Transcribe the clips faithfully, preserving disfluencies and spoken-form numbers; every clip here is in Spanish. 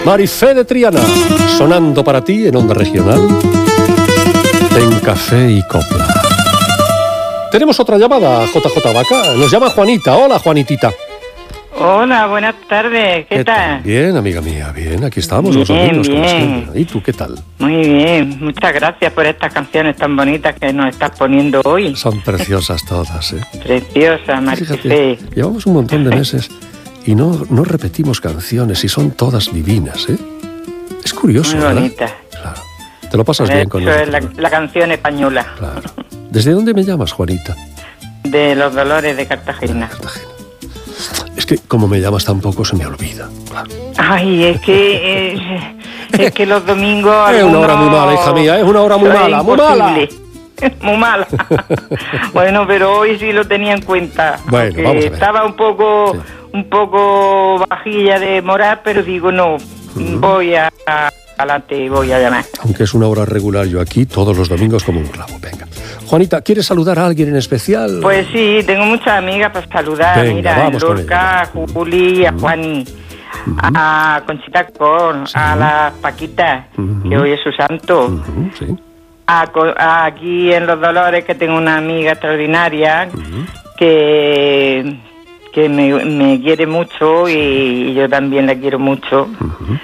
Marifé de Triana, sonando para ti en Onda Regional, en Café y Copla. Tenemos otra llamada, J J Vaca. Nos llama Juanita. Hola, Juanitita. Hola, buenas tardes. ¿Qué, ¿Qué tal? tal? Bien, amiga mía, bien. Aquí estamos bien, los domingos. Bien. ¿Y tú qué tal? Muy bien. Muchas gracias por estas canciones tan bonitas que nos estás poniendo hoy. Son preciosas todas, ¿eh? Preciosas, Marifé. Llevamos un montón de meses y no, no repetimos canciones y son todas divinas, ¿eh? Es curioso, muy ¿verdad? Bonita. Claro. Te lo pasas Eso bien con nosotros. Eso es la, la canción española. Claro. ¿Desde dónde me llamas, Juanita? De Los Dolores de Cartagena. De Cartagena. Es que como me llamas tampoco se me olvida. Claro. Ay, es que eh, es que los domingos es una hora muy mala, hija mía, es una hora muy mala, muy mala. Muy mala. Bueno, pero hoy sí lo tenía en cuenta. Bueno, vamos a ver. Estaba un poco, sí. un poco bajilla de moral, pero digo no, uh-huh. voy a, a adelante y voy a llamar. Aunque es una hora regular, yo aquí todos los domingos como un clavo. Venga. Juanita, ¿quieres saludar a alguien en especial? Pues sí, tengo muchas amigas para saludar. Venga, mira, vamos a Lorca, a Juli, a Juani, uh-huh. a Conchita Cor, sí. a las Paquitas, uh-huh. que hoy es su santo. Uh-huh, sí. a, a aquí en Los Dolores, que tengo una amiga extraordinaria, uh-huh. que, que me, me quiere mucho y, y yo también la quiero mucho. Uh-huh.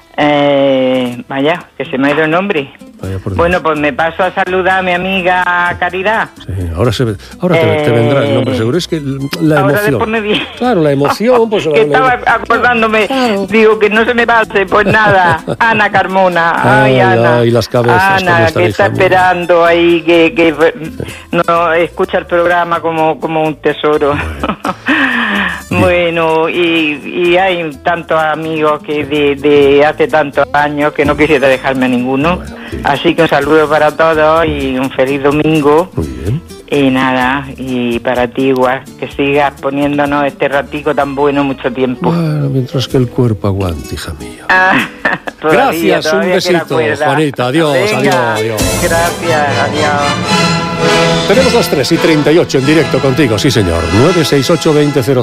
Eh, vaya, que se me ha ido el nombre. Bueno, pues me paso a saludar a mi amiga Caridad. Sí, ahora se, ahora te, eh, te vendrá el nombre, seguro. Es que la ahora emoción. Ahora bien. Claro, la emoción. Pues, que estaba la... acordándome, claro. Digo, que no se me pase, pues nada. Ana Carmona. Ay, ay Ana. Ay, las cabezas. Ana, está que está esperando ahí, que, que sí. no escucha el programa como, como un tesoro. Bueno, bueno y, y hay tantos amigos que de, de hace tantos años que no quisiera dejarme a ninguno. Bueno, sí. Así que un saludo para todos y un feliz domingo. Muy bien. Y nada, y para ti igual, que sigas poniéndonos este ratico tan bueno mucho tiempo. Bueno, mientras que el cuerpo aguante, hija mía. Ah, todavía, gracias, un besito, Juanita. Adiós, Venga, adiós, adiós. Gracias, adiós. Tenemos las tres y treinta y ocho en directo contigo, sí señor. nueve seis ocho veinte cero